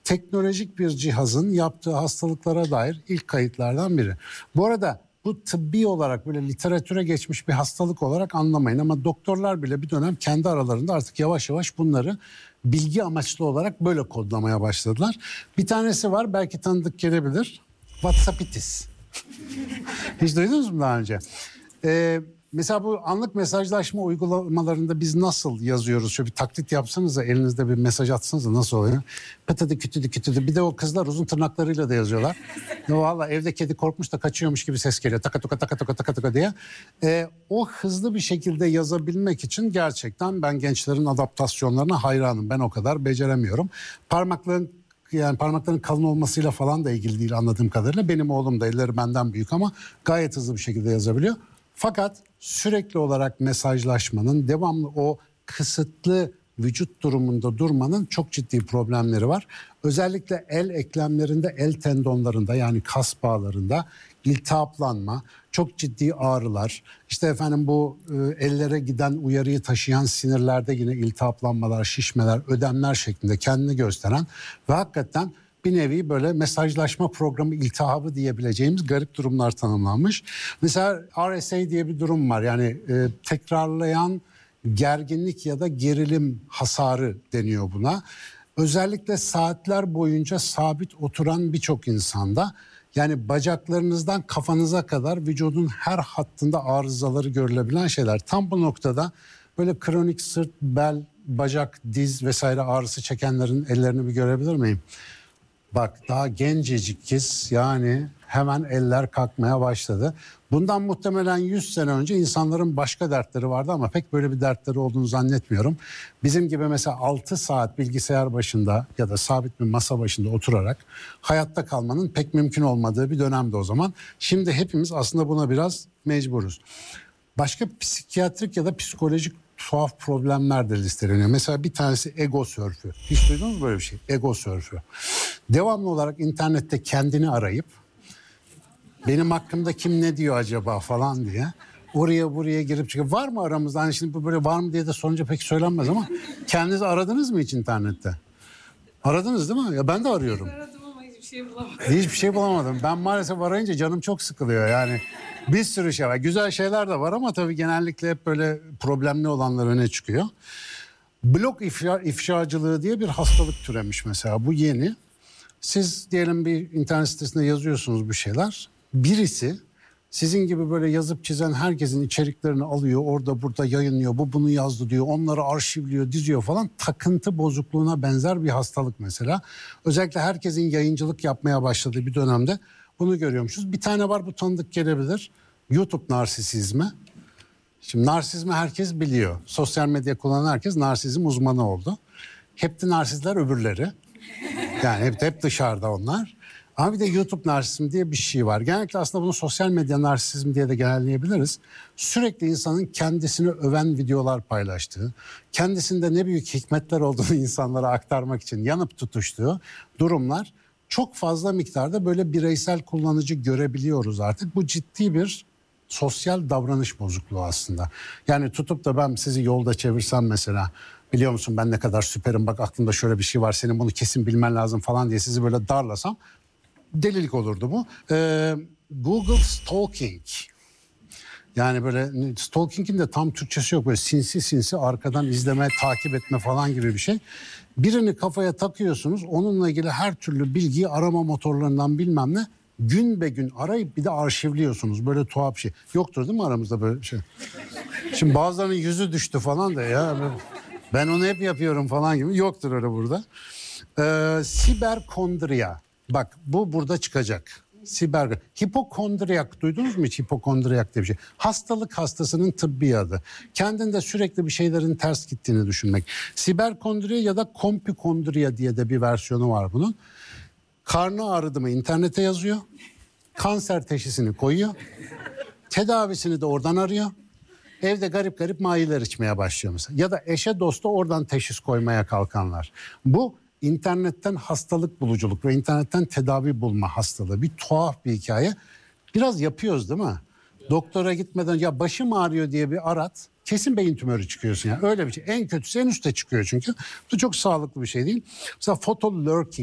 teknolojik bir cihazın yaptığı hastalıklara dair ilk kayıtlardan biri. Bu arada bu tıbbi olarak böyle literatüre geçmiş bir hastalık olarak anlamayın ama doktorlar bile bir dönem kendi aralarında artık yavaş yavaş bunları bilgi amaçlı olarak böyle kodlamaya başladılar. Bir tanesi var, belki tanıdık gelebilir. WhatsAppitis. Hiç duydunuz mu daha önce? Mesela bu anlık mesajlaşma uygulamalarında biz nasıl yazıyoruz? Şöyle bir taklit yapsanıza, elinizde bir mesaj atsanıza, nasıl oluyor? Pıtıdı kütüdü kütüdü. Bir de o kızlar uzun tırnaklarıyla da yazıyorlar. Valla evde kedi korkmuş da kaçıyormuş gibi ses geliyor. Taka tuka taka tuka taka tuka diye. O hızlı bir şekilde yazabilmek için gerçekten ben gençlerin adaptasyonlarına hayranım. Ben o kadar beceremiyorum. Parmakların kalın olmasıyla falan da ilgili değil anladığım kadarıyla. Benim oğlum da elleri benden büyük ama gayet hızlı bir şekilde yazabiliyor. Fakat sürekli olarak mesajlaşmanın, devamlı o kısıtlı vücut durumunda durmanın çok ciddi problemleri var. Özellikle el eklemlerinde, el tendonlarında yani kas bağlarında iltihaplanma, çok ciddi ağrılar. İşte efendim bu ellere giden uyarıyı taşıyan sinirlerde yine iltihaplanmalar, şişmeler, ödemler şeklinde kendini gösteren ve hakikaten bir nevi böyle mesajlaşma programı iltihabı diyebileceğimiz garip durumlar tanımlanmış. Mesela RSA diye bir durum var. Yani tekrarlayan gerginlik ya da gerilim hasarı deniyor buna. Özellikle saatler boyunca sabit oturan birçok insanda, yani bacaklarınızdan kafanıza kadar vücudun her hattında arızaları görülebilen şeyler. Tam bu noktada böyle kronik sırt, bel, bacak, diz vesaire ağrısı çekenlerin ellerini bir görebilir miyim? Bak daha gencecik kız, yani hemen eller kalkmaya başladı. Bundan muhtemelen 100 sene önce insanların başka dertleri vardı ama pek böyle bir dertleri olduğunu zannetmiyorum. Bizim gibi mesela 6 saat bilgisayar başında ya da sabit bir masa başında oturarak hayatta kalmanın pek mümkün olmadığı bir dönemde o zaman. Şimdi hepimiz aslında buna biraz mecburuz. Başka psikiyatrik ya da psikolojik tuhaf problemler de listeleniyor. Mesela bir tanesi ego sörfü. Hiç duydunuz mu böyle bir şey? Ego sörfü. Devamlı olarak internette kendini arayıp benim hakkımda kim ne diyor acaba falan diye oraya buraya girip çıkıyor. Var mı aramızda? Hani şimdi bu böyle var mı diye de sorunca pek söylenmez ama kendiniz aradınız mı hiç internette? Aradınız değil mi? Ya ben de arıyorum. Aradım ama hiçbir şey bulamadım. Hiçbir şey bulamadım. Ben maalesef arayınca canım çok sıkılıyor yani. Bir sürü şey var. Güzel şeyler de var ama tabii genellikle hep böyle problemli olanlar öne çıkıyor. Blog ifşacılığı diye bir hastalık türemiş mesela. Bu yeni. Siz diyelim bir internet sitesinde yazıyorsunuz bir şeyler. Birisi sizin gibi böyle yazıp çizen herkesin içeriklerini alıyor, orada burada yayınlıyor. Bu bunu yazdı diyor, onları arşivliyor, diziyor falan. Takıntı bozukluğuna benzer bir hastalık mesela. Özellikle herkesin yayıncılık yapmaya başladığı bir dönemde bunu görüyormuşuz. Bir tane var, bu tanıdık gelebilir. YouTube narsisizmi. Şimdi narsizmi herkes biliyor. Sosyal medya kullanan herkes narsizm uzmanı oldu. Hep de narsistler öbürleri. Yani hep dışarıda onlar. Ama bir de YouTube narsizmi diye bir şey var. Genellikle aslında bunu sosyal medya narsizmi diye de genelleyebiliriz. Sürekli insanın kendisini öven videolar paylaştığı, kendisinde ne büyük hikmetler olduğunu insanlara aktarmak için yanıp tutuştuğu durumlar çok fazla miktarda böyle bireysel kullanıcı görebiliyoruz artık. Bu ciddi bir sosyal davranış bozukluğu aslında. Yani tutup da ben sizi yolda çevirsem mesela, biliyor musun ben ne kadar süperim, bak aklımda şöyle bir şey var, senin bunu kesin bilmen lazım falan diye sizi böyle darlasam delilik olurdu bu. Google stalking. Yani böyle stalking'in de tam Türkçesi yok, böyle sinsi sinsi arkadan izleme, takip etme falan gibi bir şey. Birini kafaya takıyorsunuz, onunla ilgili her türlü bilgiyi arama motorlarından bilmem ne gün be gün arayıp bir de arşivliyorsunuz. Böyle tuhaf bir şey. Yoktur değil mi aramızda böyle bir şey? Şimdi bazılarının yüzü düştü falan da ya. Ben onu hep yapıyorum falan gibi. Yoktur öyle burada. Siberkondriya. Bak bu burada çıkacak. Hipokondriyak, duydunuz mu hiç hipokondriyak diye bir şey? Hastalık, hastasının tıbbi adı. Kendinde sürekli bir şeylerin ters gittiğini düşünmek. Siberkondriya ya da kompükondriya diye de bir versiyonu var bunun. Karnı ağrıdı mı internete yazıyor. Kanser teşhisini koyuyor. Tedavisini de oradan arıyor. Evde garip garip mayiler içmeye başlıyor mesela. Ya da eşe dosta oradan teşhis koymaya kalkanlar. Bu internetten hastalık buluculuk ve internetten tedavi bulma hastalığı. Bir tuhaf bir hikaye. Biraz yapıyoruz değil mi? Doktora gitmeden ya başım ağrıyor diye bir arat. Kesin beyin tümörü çıkıyorsun yani. Öyle bir şey. En kötüsü en üstte çıkıyor çünkü. Bu çok sağlıklı bir şey değil. Mesela photolurking